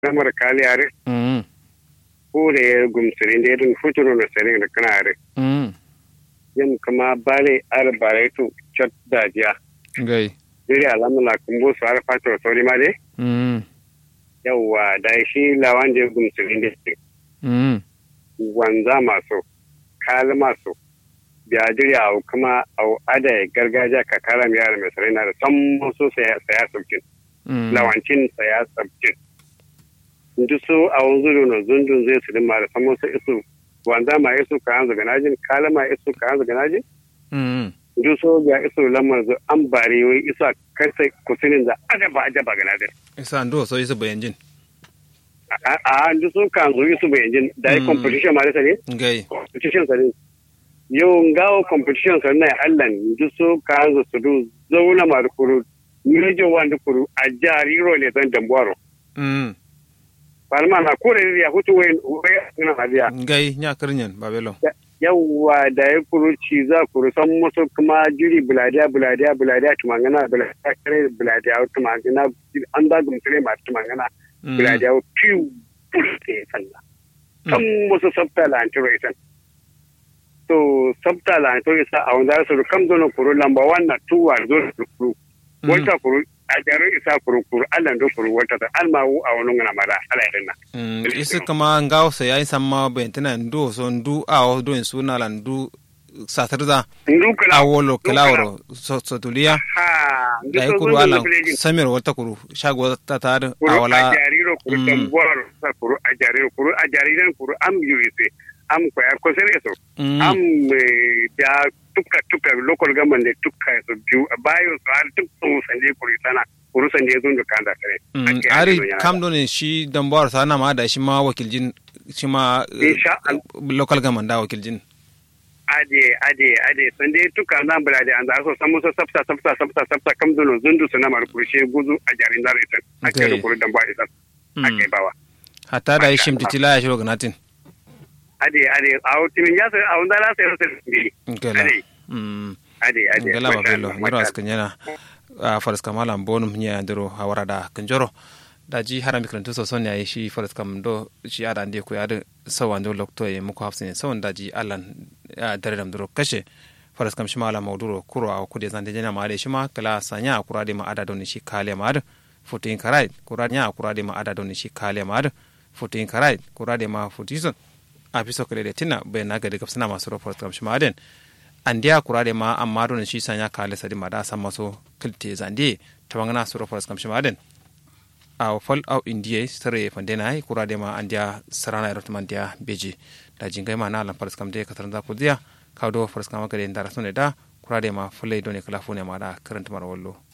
namar kali are mm kure gumsirin da dun futuro na sare da kana are mm yan kuma bale ar bare to chat da jiya gai dai alamuna kumbo su ar fato sori ma dai mm yawa da shi lawan da gumsirin da mm wanza masu kalma su biya jiriya kuma au ada gargajiya ka kala mi yara mai sarai na da san musu saya sabkin lawancin saya sabkin inda su a wanzu na zundun zai su dimma da san musu isu wanda ma isu ka hanzu ganajin kalma isu ka hanzu ganajin inda su ga isu lamar zu an bari wai isu a kai kusurin da ajaba ganajin isa ndo so isu bayanjin a inda su ka hanzu isu bayanjin da yi competition ma da sani gai competition sani yau ngawo competition sannan ya allan duk so ka hanzu su du zauna ma kuru mijo wanda kuru a jariro ne zan dambuwaro palma na kure ya hutu wai na hadiya gai nya karnyan babelo yawa da ya kuru ci za kuru san musu kuma jiri buladiya tumangana buladiya kare buladiya tumangana an da gumtare ma tumangana buladiya piu pulte sanna san musu sabta la antiro isan to sabta la to isa a wanda su kam dono kuru lamba 1 na 2 wa zo kuru wata kuru a jaro isa kuru Allah do kuru wata ta almawu a wani ngana mara ala irinna isi kama ngaw sa yayi samma bentana ndo so ndu a do en suna lan du satarda ndu kala awolo kalawro so tuliya da yi kuru ala samir wata kuru shago ta tar awala a jariro kuru tamboro sa kuru a jariran kuru am yuise am ko ya kosere so am da tuka local government da tuka so biyu bayo so har tukku sanje kuri sana kuru sanje zun da kanda kare ari kam don shi dambar sana ma da shi ma wakiljin shi ma local government da wakiljin ade sanje tuka nan bula da an za so samu sabta kam don zundu sana mar kurshe guzu a jarin dare tan ake kuru dambar isan ake bawa hatta da shi mtitila ya shiro ganatin ade a utimin ya sai a wanda la sai ade gala ba bello ngiro askanyana faras kamala bonum nya ndiro hawarada kanjoro daji harami krantu so sonya yi shi faras kam do shi ada ande ko yada sawando lokto e muko hafsin sawon daji allan daredam duro kashe faras kam shimala mawduro kuro a kude zande jana ma de shima kala sanya kurade ma ada don shi kale ma da futin karai kurade nya kurade ma ada don shi kale ma da futin karai kurade ma futison a fi sokare da tina bai na gadi gafsina masu rufar kamshi maden an diya kura da ma amma don shi sanya kale sadi ma da san maso kilte zande ta wangana su rufar kamshi maden a fal au indiya sare fandena ai kura da ma an diya sarana ya rutuman diya beji da jingai ma na lan faras kam da kasar za ku diya kawo faras kam gade da rasu ne da kura da ma fulai don kala fune ma da karanta mara wallo